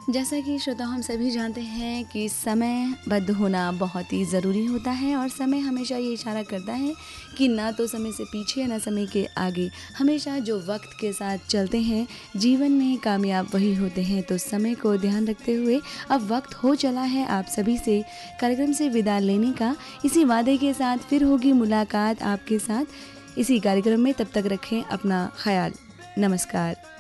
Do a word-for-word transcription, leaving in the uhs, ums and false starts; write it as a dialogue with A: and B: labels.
A: जैसा कि श्रोता हम सभी जानते हैं कि समयबद्ध होना बहुत ही ज़रूरी होता है और समय हमेशा ये इशारा करता है कि ना तो समय से पीछे ना समय के आगे। हमेशा जो वक्त के साथ चलते हैं जीवन में कामयाब वही होते हैं। तो समय को ध्यान रखते हुए अब वक्त हो चला है आप सभी से कार्यक्रम से विदा लेने का। इसी वादे के साथ फिर होगी मुलाकात आपके साथ इसी कार्यक्रम में। तब तक रखें अपना ख्याल। नमस्कार।